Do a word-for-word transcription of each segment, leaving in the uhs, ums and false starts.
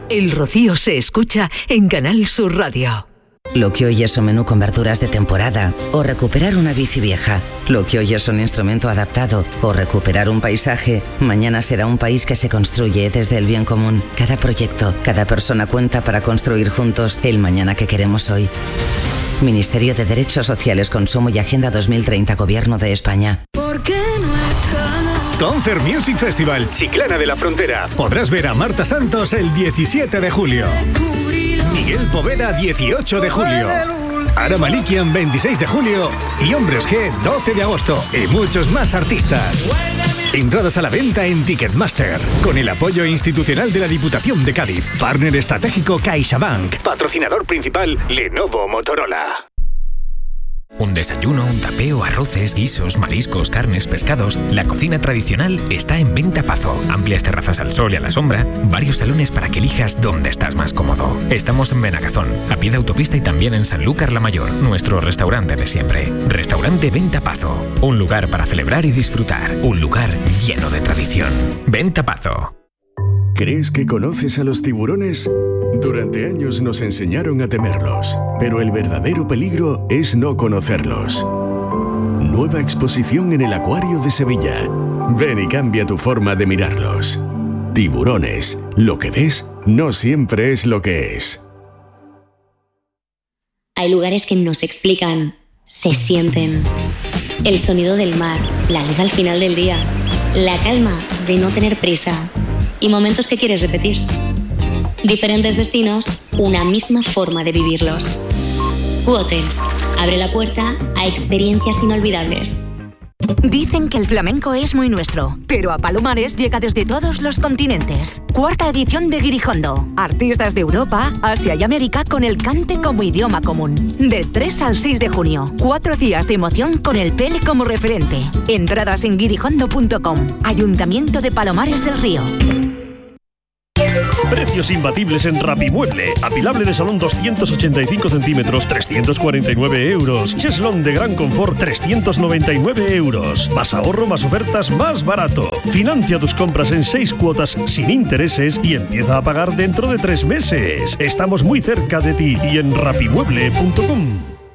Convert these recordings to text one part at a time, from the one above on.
El Rocío se escucha en Canal Sur Radio. Lo que hoy es un menú con verduras de temporada o recuperar una bici vieja. Lo que hoy es un instrumento adaptado o recuperar un paisaje, mañana será un país que se construye desde el bien común. Cada proyecto, cada persona cuenta para construir juntos el mañana que queremos hoy. Ministerio de Derechos Sociales, Consumo y Agenda dos mil treinta, Gobierno de España. Concert Music Festival, Chiclana de la Frontera. Podrás ver a Marta Santos el diecisiete de julio. Miguel Poveda, dieciocho de julio. Ara Malikian, veintiséis de julio. Y Hombres G, doce de agosto. Y muchos más artistas. Entradas a la venta en Ticketmaster. Con el apoyo institucional de la Diputación de Cádiz. Partner estratégico CaixaBank. Patrocinador principal Lenovo Motorola. Un desayuno, un tapeo, arroces, guisos, mariscos, carnes, pescados. La cocina tradicional está en Venta Pazo. Amplias terrazas al sol y a la sombra. Varios salones para que elijas dónde estás más cómodo. Estamos en Benagazón, a pie de autopista y también en Sanlúcar la Mayor, nuestro restaurante de siempre. Restaurante Venta Pazo. Un lugar para celebrar y disfrutar. Un lugar lleno de tradición. Venta Pazo. ¿Crees que conoces a los tiburones? Durante años nos enseñaron a temerlos, pero el verdadero peligro es no conocerlos. Nueva exposición en el Acuario de Sevilla. Ven y cambia tu forma de mirarlos. Tiburones. Lo que ves no siempre es lo que es. Hay lugares que no se explican, se sienten. El sonido del mar, la luz al final del día, la calma de no tener prisa y momentos que quieres repetir. Diferentes destinos, una misma forma de vivirlos. U-Hotels abre la puerta a experiencias inolvidables. Dicen que el flamenco es muy nuestro, pero a Palomares llega desde todos los continentes. Cuarta edición de Guirijondo. Artistas de Europa, Asia y América con el cante como idioma común. Del tres al seis de junio. Cuatro días de emoción con el Pele como referente. Entradas en guirijondo punto com. Ayuntamiento de Palomares del Río. Precios imbatibles en Rapimueble. Apilable de salón doscientos ochenta y cinco centímetros, trescientos cuarenta y nueve euros. Cheslón de gran confort, trescientos noventa y nueve euros. Más ahorro, más ofertas, más barato. Financia tus compras en seis cuotas sin intereses y empieza a pagar dentro de tres meses. Estamos muy cerca de ti y en rapimueble punto com.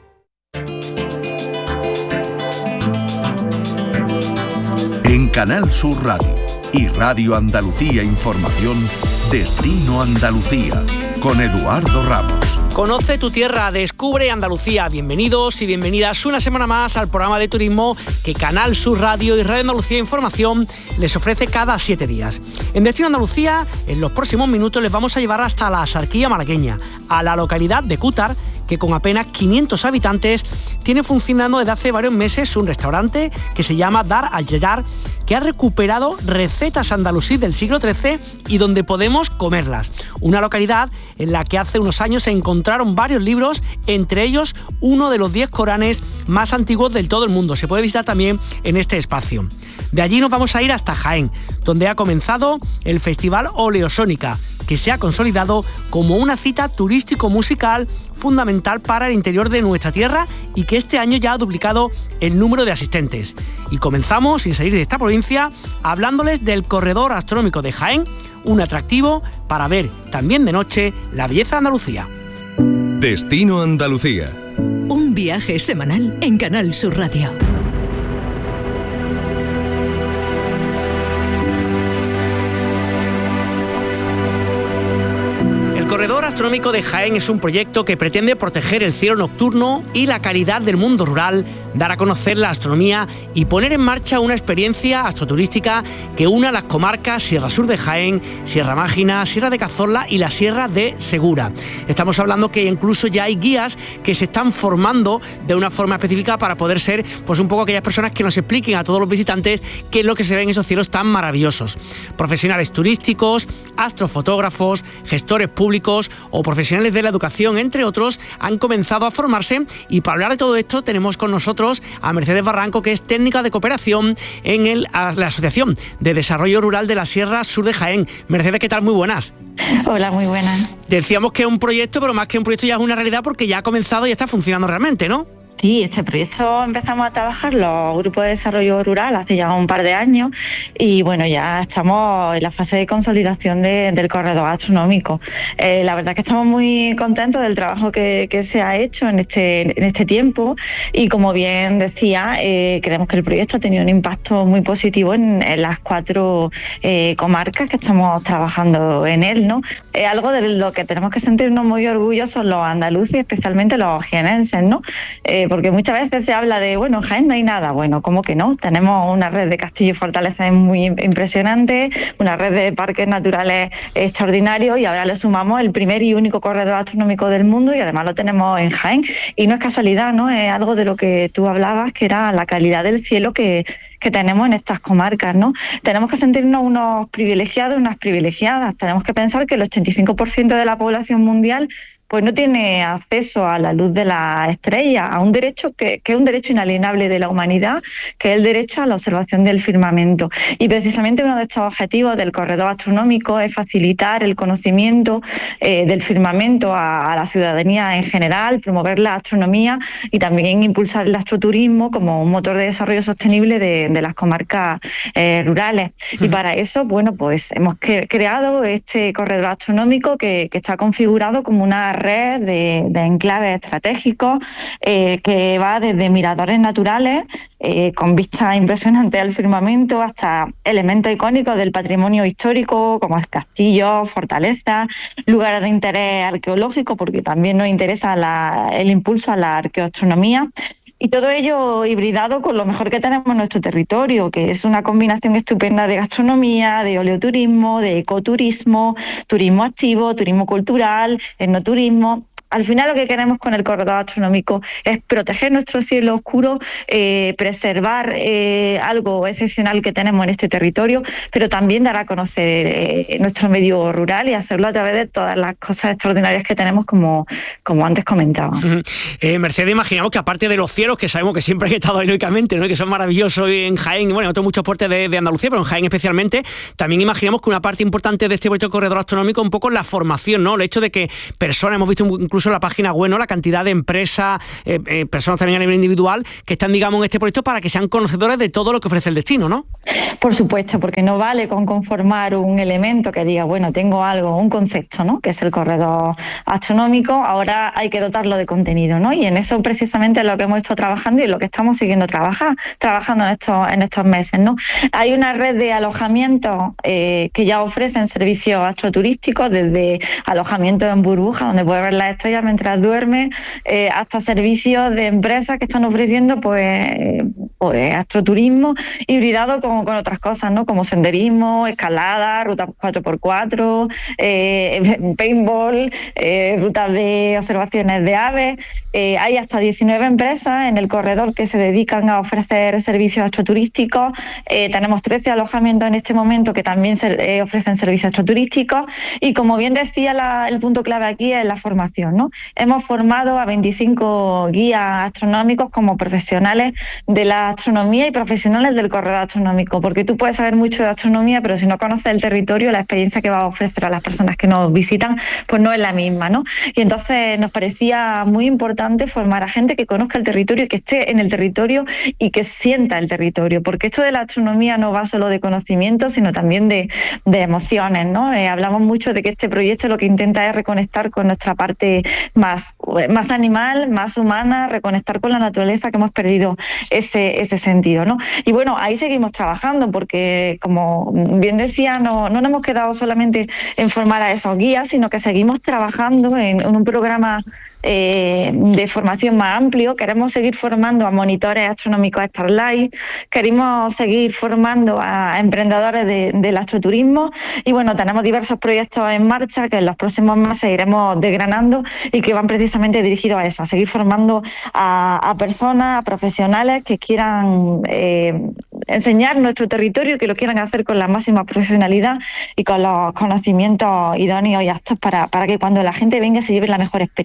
En Canal Sur Radio y Radio Andalucía Información, Destino Andalucía, con Eduardo Ramos. Conoce tu tierra, descubre Andalucía. Bienvenidos y bienvenidas una semana más al programa de turismo que Canal Sur Radio y Radio Andalucía Información les ofrece cada siete días. En Destino Andalucía, en los próximos minutos les vamos a llevar hasta la Axarquía malagueña, a la localidad de Cútar, que con apenas quinientos habitantes tiene funcionando desde hace varios meses un restaurante que se llama Dar al Yayar, que ha recuperado recetas andalusí del siglo trece y donde podemos comerlas. Una localidad en la que hace unos años se encontraron varios libros, entre ellos uno de los diez Coranes más antiguos del todo el mundo. Se puede visitar también en este espacio. De allí nos vamos a ir hasta Jaén, donde ha comenzado el Festival Oleosónica, que se ha consolidado como una cita turístico-musical fundamental para el interior de nuestra tierra y que este año ya ha duplicado el número de asistentes. Y comenzamos, sin salir de esta provincia, hablándoles del Corredor Astronómico de Jaén, un atractivo para ver también de noche la belleza de Andalucía. Destino Andalucía. Un viaje semanal en Canal Sur Radio. El Corredor Astronómico de Jaén es un proyecto que pretende proteger el cielo nocturno y la calidad del mundo rural, dar a conocer la astronomía y poner en marcha una experiencia astroturística que una las comarcas Sierra Sur de Jaén, Sierra Mágina, Sierra de Cazorla y la Sierra de Segura. Estamos hablando que incluso ya hay guías que se están formando de una forma específica para poder ser pues un poco aquellas personas que nos expliquen a todos los visitantes qué es lo que se ve en esos cielos tan maravillosos. Profesionales turísticos, astrofotógrafos, gestores públicos o profesionales de la educación, entre otros, han comenzado a formarse, y para hablar de todo esto tenemos con nosotros a Mercedes Barranco, que es técnica de cooperación en el, la Asociación de Desarrollo Rural de la Sierra Sur de Jaén. Mercedes, ¿qué tal? Muy buenas. Hola, muy buenas. Decíamos que es un proyecto, pero más que un proyecto ya es una realidad porque ya ha comenzado y está funcionando realmente, ¿no? Sí, este proyecto empezamos a trabajar los grupos de desarrollo rural hace ya un par de años y bueno, ya estamos en la fase de consolidación de, del corredor gastronómico. Eh, la verdad es que estamos muy contentos del trabajo que, que se ha hecho en este, en este tiempo y como bien decía, eh, creemos que el proyecto ha tenido un impacto muy positivo en, en las cuatro eh, comarcas que estamos trabajando en él, ¿no? Es algo de lo que tenemos que sentirnos muy orgullosos los andaluces, especialmente los jienenses, ¿no? Eh, porque muchas veces se habla de, bueno, en Jaén no hay nada. Bueno, ¿cómo que no? Tenemos una red de castillos y fortalezas muy impresionante, una red de parques naturales extraordinarios y ahora le sumamos el primer y único corredor gastronómico del mundo y además lo tenemos en Jaén. Y no es casualidad, ¿no? Es algo de lo que tú hablabas, que era la calidad del cielo que, que tenemos en estas comarcas, ¿no? Tenemos que sentirnos unos privilegiados, unas privilegiadas. Tenemos que pensar que el ochenta y cinco por ciento de la población mundial pues no tiene acceso a la luz de la estrella, a un derecho que, que es un derecho inalienable de la humanidad, que es el derecho a la observación del firmamento. Y precisamente uno de estos objetivos del corredor astronómico es facilitar el conocimiento eh, del firmamento a, a la ciudadanía en general, promover la astronomía y también impulsar el astroturismo como un motor de desarrollo sostenible de, de las comarcas eh, rurales. Y para eso, bueno, pues hemos que, creado este corredor astronómico que, que está configurado como una red de, de enclaves estratégicos eh, que va desde miradores naturales eh, con vistas impresionantes al firmamento hasta elementos icónicos del patrimonio histórico como castillos, fortalezas, lugares de interés arqueológico porque también nos interesa la, el impulso a la arqueoastronomía. Y todo ello hibridado con lo mejor que tenemos en nuestro territorio, que es una combinación estupenda de gastronomía, de oleoturismo, de ecoturismo, turismo activo, turismo cultural, etnoturismo. Al final lo que queremos con el corredor astronómico es proteger nuestro cielo oscuro, eh, preservar eh, algo excepcional que tenemos en este territorio, pero también dar a conocer eh, nuestro medio rural y hacerlo a través de todas las cosas extraordinarias que tenemos, como, como antes comentaba. Uh-huh. eh, Mercedes, imaginamos que aparte de los cielos, que sabemos que siempre han estado heroicamente, ¿no? Que son maravillosos en Jaén y bueno, en otros muchos puertos de, de Andalucía, pero en Jaén especialmente, también imaginamos que una parte importante de este proyecto corredor astronómico un poco la formación, ¿no? El hecho de que personas, hemos visto incluso en la página web, ¿no? La cantidad de empresas, eh, eh, personas también a nivel individual, que están, digamos, en este proyecto para que sean conocedores de todo lo que ofrece el destino, ¿no? Por supuesto, porque no vale con conformar un elemento que diga, bueno, tengo algo, un concepto, ¿no? Que es el corredor astronómico, ahora hay que dotarlo de contenido, ¿no? Y en eso precisamente es lo que hemos estado trabajando y lo que estamos siguiendo trabajar, trabajando en estos, en estos meses, ¿no? Hay una red de alojamientos eh, que ya ofrecen servicios astroturísticos, desde alojamientos en burbuja, donde puedes ver las estrellas mientras duerme, eh, hasta servicios de empresas que están ofreciendo pues, pues astroturismo hibridado con, con otras cosas, ¿no? Como senderismo, escalada, rutas cuatro por cuatro, eh, paintball, eh, rutas de observaciones de aves. Eh, hay hasta diecinueve empresas en el corredor que se dedican a ofrecer servicios astroturísticos. Eh, tenemos trece alojamientos en este momento que también se, eh, ofrecen servicios astroturísticos y como bien decía, la, el punto clave aquí es la formación, ¿no? Hemos formado a veinticinco guías astronómicos como profesionales de la astronomía y profesionales del corredor astronómico, porque tú puedes saber mucho de astronomía, pero si no conoces el territorio, la experiencia que va a ofrecer a las personas que nos visitan, pues no es la misma, ¿no? Y entonces nos parecía muy importante formar a gente que conozca el territorio y que esté en el territorio y que sienta el territorio, porque esto de la astronomía no va solo de conocimiento, sino también de, de emociones, ¿no? Eh, hablamos mucho de que este proyecto lo que intenta es reconectar con nuestra parte más, más animal, más humana, reconectar con la naturaleza, que hemos perdido ese, ese sentido, ¿no? Y bueno, ahí seguimos trabajando porque, como bien decía, no, no nos hemos quedado solamente en formar a esos guías, sino que seguimos trabajando en, en un programa Eh, de formación más amplio. Queremos seguir formando a monitores astronómicos Starlight, queremos seguir formando a emprendedores de, del astroturismo y bueno, tenemos diversos proyectos en marcha que en los próximos meses iremos desgranando y que van precisamente dirigidos a eso, a seguir formando a, a personas, a profesionales que quieran eh, enseñar nuestro territorio, que lo quieran hacer con la máxima profesionalidad y con los conocimientos idóneos y aptos para, para que cuando la gente venga se lleve la mejor experiencia, ¿no?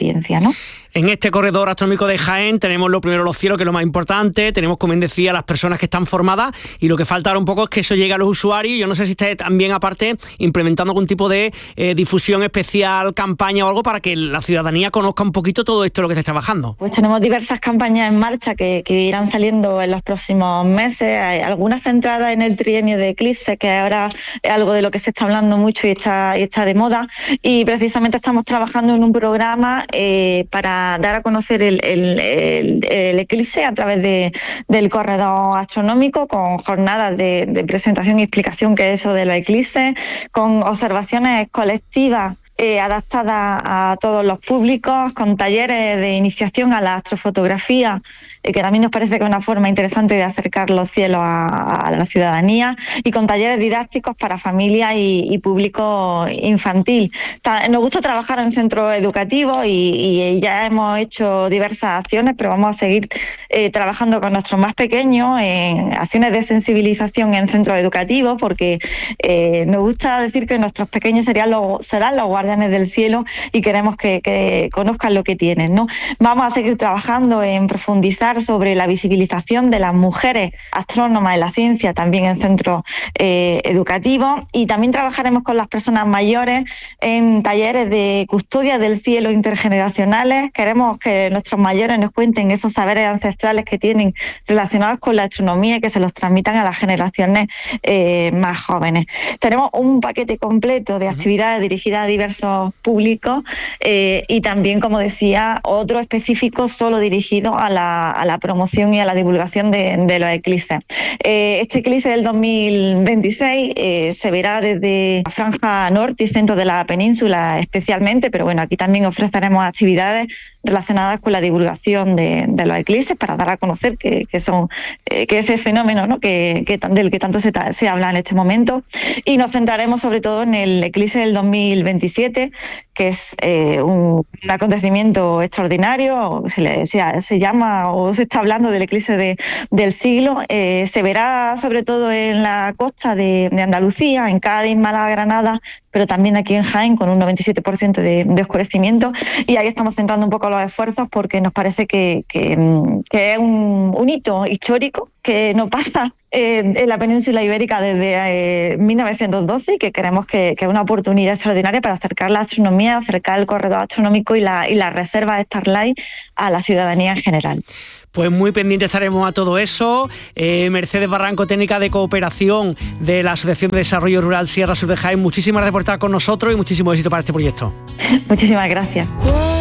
¿no? En este corredor astronómico de Jaén tenemos lo primero los cielos, que es lo más importante, tenemos, como bien decía, las personas que están formadas, y lo que falta ahora un poco es que eso llegue a los usuarios. Yo no sé si estáis también, aparte, implementando algún tipo de eh, difusión especial, campaña o algo para que la ciudadanía conozca un poquito todo esto, lo que estáis trabajando. Pues tenemos diversas campañas en marcha que, que irán saliendo en los próximos meses. Hay algunas centradas en el trienio de eclipse, que ahora es algo de lo que se está hablando mucho y está, y está de moda, y precisamente estamos trabajando en un programa eh, para dar a conocer el, el, el, el eclipse a través de, del corredor astronómico, con jornadas de, de presentación y explicación que es eso de los eclipses, con observaciones colectivas Eh, adaptada a todos los públicos, con talleres de iniciación a la astrofotografía, eh, que también nos parece que es una forma interesante de acercar los cielos a, a la ciudadanía, y con talleres didácticos para familias y, y público infantil. Ta, nos gusta trabajar en centros educativos y, y ya hemos hecho diversas acciones, pero vamos a seguir eh, trabajando con nuestros más pequeños en acciones de sensibilización en centros educativos, porque eh, nos gusta decir que nuestros pequeños serían los, serán los guardianes del cielo, y queremos que, que conozcan lo que tienen, ¿no? Vamos a seguir trabajando en profundizar sobre la visibilización de las mujeres astrónomas en la ciencia, también en centros eh, educativos, y también trabajaremos con las personas mayores en talleres de custodia del cielo intergeneracionales. Queremos que nuestros mayores nos cuenten esos saberes ancestrales que tienen relacionados con la astronomía y que se los transmitan a las generaciones eh, más jóvenes. Tenemos un paquete completo de actividades dirigidas a diversos públicos eh, y también, como decía, otro específico solo dirigido a la, a la promoción y a la divulgación de, de los eclipses. Eh, este eclipse del dos mil veintiséis eh, se verá desde la franja norte y centro de la península especialmente, pero bueno, aquí también ofreceremos actividades relacionadas con la divulgación de, de los eclipses, para dar a conocer que, que son eh, que ese fenómeno, ¿no? que, que, del que tanto se, se habla en este momento, y nos centraremos sobre todo en el eclipse del dos mil veintisiete, que es eh, un, un acontecimiento extraordinario. Se, le, se, se llama o se está hablando del eclipse de, del siglo. Eh, se verá sobre todo en la costa de, de Andalucía, en Cádiz, Málaga, Granada, pero también aquí en Jaén, con un noventa y siete por ciento de, de oscurecimiento, y ahí estamos centrando un poco los esfuerzos, porque nos parece que, que, que es un, un hito histórico que no pasa eh, en la península ibérica desde eh, mil novecientos doce, y que creemos que, que es una oportunidad extraordinaria para acercar la astronomía, acercar el corredor astronómico y la, y la reserva Starlight a la ciudadanía en general. Pues muy pendientes estaremos a todo eso. Eh, Mercedes Barranco, técnica de cooperación de la Asociación de Desarrollo Rural Sierra Sur de Jaén, muchísimas gracias por estar con nosotros y muchísimo éxito para este proyecto. Muchísimas gracias.